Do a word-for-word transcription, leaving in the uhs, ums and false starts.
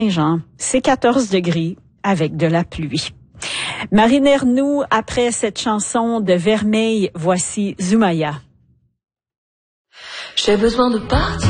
Jean, c'est quatorze degrés avec de la pluie. Marine Ernoult, après cette chanson de Vermeil, voici Zoumaya. J'ai besoin de partir.